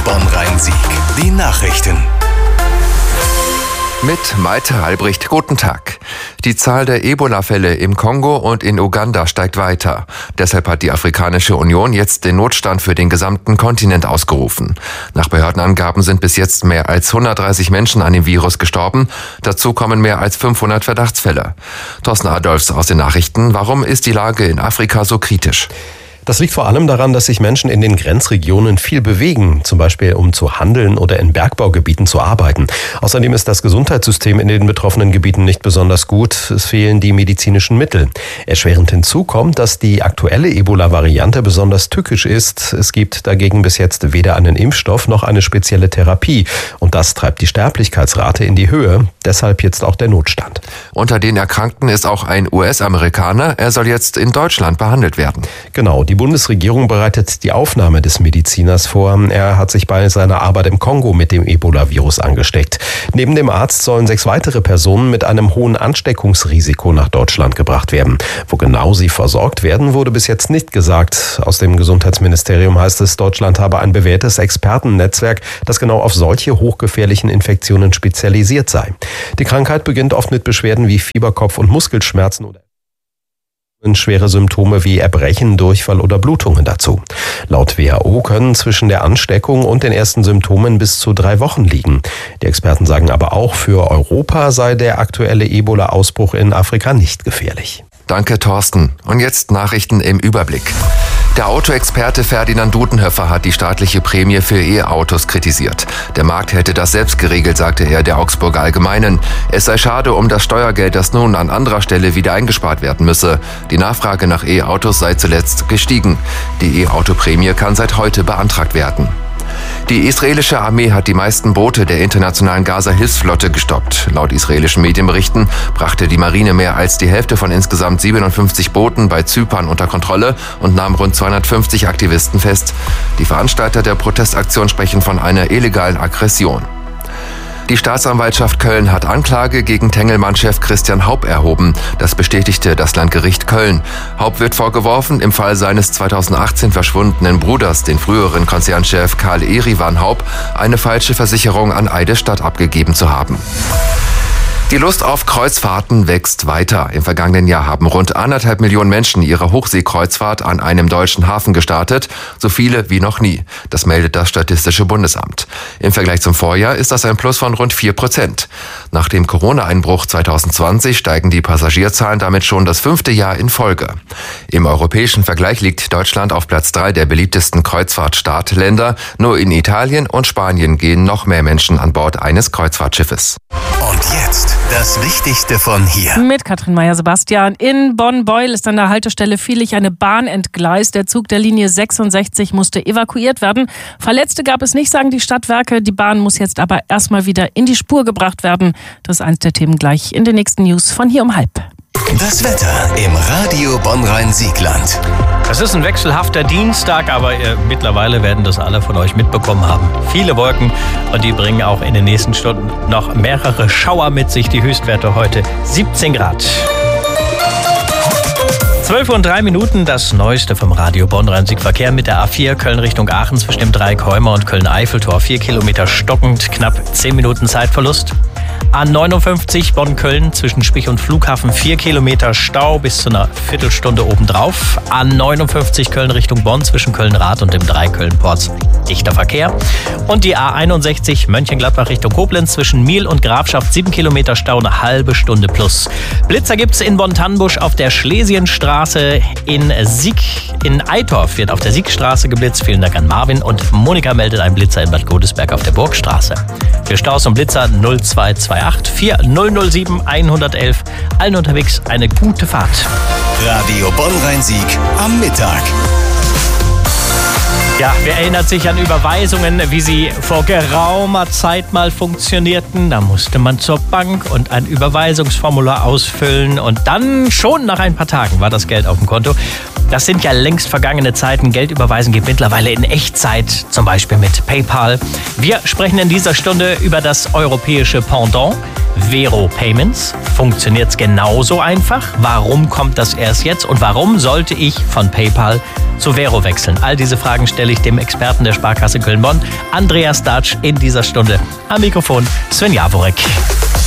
Bonn-Rhein-Sieg. Die Nachrichten. Mit Malte Albrecht, guten Tag. Die Zahl der Ebola-Fälle im Kongo und in Uganda steigt weiter. Deshalb hat die Afrikanische Union jetzt den Notstand für den gesamten Kontinent ausgerufen. Nach Behördenangaben sind bis jetzt mehr als 130 Menschen an dem Virus gestorben. Dazu kommen mehr als 500 Verdachtsfälle. Thorsten Adolfs aus den Nachrichten. Warum ist die Lage in Afrika so kritisch? Das liegt vor allem daran, dass sich Menschen in den Grenzregionen viel bewegen, zum Beispiel um zu handeln oder in Bergbaugebieten zu arbeiten. Außerdem ist das Gesundheitssystem in den betroffenen Gebieten nicht besonders gut. Es fehlen die medizinischen Mittel. Erschwerend hinzu kommt, dass die aktuelle Ebola-Variante besonders tückisch ist. Es gibt dagegen bis jetzt weder einen Impfstoff noch eine spezielle Therapie. Und das treibt die Sterblichkeitsrate in die Höhe. Deshalb jetzt auch der Notstand. Unter den Erkrankten ist auch ein US-Amerikaner. Er soll jetzt in Deutschland behandelt werden. Genau, die Bundesregierung bereitet die Aufnahme des Mediziners vor. Er hat sich bei seiner Arbeit im Kongo mit dem Ebola-Virus angesteckt. Neben dem Arzt sollen 6 weitere Personen mit einem hohen Ansteckungsrisiko nach Deutschland gebracht werden. Wo genau sie versorgt werden, wurde bis jetzt nicht gesagt. Aus dem Gesundheitsministerium heißt es, Deutschland habe ein bewährtes Expertennetzwerk, das genau auf solche hochgefährlichen Infektionen spezialisiert sei. Die Krankheit beginnt oft mit Beschwerden wie Fieber, Kopf- und Muskelschmerzen oder schwere Symptome wie Erbrechen, Durchfall oder Blutungen dazu. Laut WHO können zwischen der Ansteckung und den ersten Symptomen bis zu 3 Wochen liegen. Die Experten sagen aber auch, für Europa sei der aktuelle Ebola-Ausbruch in Afrika nicht gefährlich. Danke, Thorsten. Und jetzt Nachrichten im Überblick. Der Autoexperte Ferdinand Dudenhöfer hat die staatliche Prämie für E-Autos kritisiert. Der Markt hätte das selbst geregelt, sagte er der Augsburger Allgemeinen. Es sei schade um das Steuergeld, das nun an anderer Stelle wieder eingespart werden müsse. Die Nachfrage nach E-Autos sei zuletzt gestiegen. Die E-Auto-Prämie kann seit heute beantragt werden. Die israelische Armee hat die meisten Boote der internationalen Gaza-Hilfsflotte gestoppt. Laut israelischen Medienberichten brachte die Marine mehr als die Hälfte von insgesamt 57 Booten bei Zypern unter Kontrolle und nahm rund 250 Aktivisten fest. Die Veranstalter der Protestaktion sprechen von einer illegalen Aggression. Die Staatsanwaltschaft Köln hat Anklage gegen Tengelmann-Chef Christian Haup erhoben. Das bestätigte das Landgericht Köln. Haup wird vorgeworfen, im Fall seines 2018 verschwundenen Bruders, den früheren Konzernchef Karl Erivan Haup, eine falsche Versicherung an Eidesstadt abgegeben zu haben. Die Lust auf Kreuzfahrten wächst weiter. Im vergangenen Jahr haben rund 1,5 Millionen Menschen ihre Hochseekreuzfahrt an einem deutschen Hafen gestartet. So viele wie noch nie. Das meldet das Statistische Bundesamt. Im Vergleich zum Vorjahr ist das ein Plus von rund 4%. Nach dem Corona-Einbruch 2020 steigen die Passagierzahlen damit schon das 5. Jahr in Folge. Im europäischen Vergleich liegt Deutschland auf Platz 3 der beliebtesten Kreuzfahrt-Startländer. Nur in Italien und Spanien gehen noch mehr Menschen an Bord eines Kreuzfahrtschiffes. Und jetzt das Wichtigste von hier. Mit Katrin Meyer-Sebastian. In Bonn-Beuel ist an der Haltestelle Viehlich eine Bahn entgleist. Der Zug der Linie 66 musste evakuiert werden. Verletzte gab es nicht, sagen die Stadtwerke. Die Bahn muss jetzt aber erstmal wieder in die Spur gebracht werden. Das ist eins der Themen gleich in den nächsten News von hier um 12:30. Das Wetter im Radio Bonn-Rhein-Siegland. Es ist ein wechselhafter Dienstag, aber mittlerweile werden das alle von euch mitbekommen haben. Viele Wolken und die bringen auch in den nächsten Stunden noch mehrere Schauer mit sich. Die Höchstwerte heute 17 Grad. 12:03 Uhr, das Neueste vom Radio Bonn-Rhein-Sieg. Verkehr mit der A4 Köln Richtung Aachen zwischen dem Dreieck-Heumer und Köln-Eiffeltor. 4 Kilometer stockend, knapp 10 Minuten Zeitverlust. A59 Bonn-Köln zwischen Spich und Flughafen 4 Kilometer Stau bis zu einer Viertelstunde obendrauf. A59 Köln Richtung Bonn zwischen Köln-Rath und dem Dreieck Köln-Porz dichter Verkehr. Und die A61 Mönchengladbach Richtung Koblenz zwischen Miel und Grafschaft 7 Kilometer Stau, eine halbe Stunde plus. Blitzer gibt's in Bonn-Tannenbusch auf der Schlesienstraße. In Eitorf wird auf der Siegstraße geblitzt. Vielen Dank an Marvin. Und Monika meldet einen Blitzer in Bad Godesberg auf der Burgstraße. Für Staus und Blitzer 0228 4007 111. Allen unterwegs eine gute Fahrt. Radio Bonn-Rhein-Sieg am Mittag. Ja, wer erinnert sich an Überweisungen, wie sie vor geraumer Zeit mal funktionierten? Da musste man zur Bank und ein Überweisungsformular ausfüllen und dann schon nach ein paar Tagen war das Geld auf dem Konto. Das sind ja längst vergangene Zeiten. Geld überweisen geht mittlerweile in Echtzeit, zum Beispiel mit PayPal. Wir sprechen in dieser Stunde über das europäische Pendant. Vero Payments? Funktioniert es genauso einfach? Warum kommt das erst jetzt? Und warum sollte ich von PayPal zu Vero wechseln? All diese Fragen stelle ich dem Experten der Sparkasse Köln-Bonn, Andreas Datsch, in dieser Stunde. Am Mikrofon Sven Jaworek.